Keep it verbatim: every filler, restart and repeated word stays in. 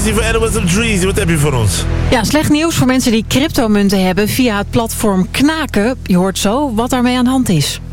Dreezy van Edwards en Dreezy. Wat heb je voor ons? Ja, slecht nieuws voor mensen die cryptomunten hebben via het platform Knaken. Je hoort zo wat daarmee aan de hand is.